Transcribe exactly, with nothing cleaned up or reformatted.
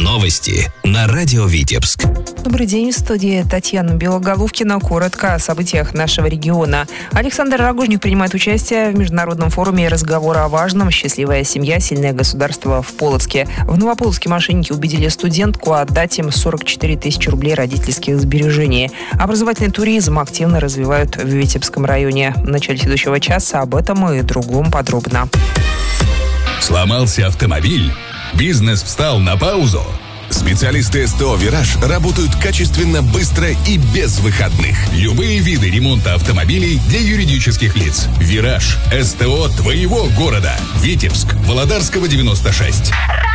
Новости на радио Витебск. Добрый день, в студии Татьяна Белоголовкина. Коротко о событиях нашего региона. Александр Рогожник принимает участие в международном форуме разговора о важном «Счастливая семья. Сильное государство» в Полоцке. В Новополоцке мошенники убедили студентку отдать им сорок четыре тысячи рублей родительских сбережений. Образовательный туризм активно развивают в Витебском районе. В начале следующего часа об этом и другом подробно. Сломался автомобиль? Бизнес встал на паузу? Специалисты СТО «Вираж» работают качественно, быстро и без выходных. Любые виды ремонта автомобилей для юридических лиц. «Вираж» – СТО твоего города. Витебск, Володарского, девяносто шесть.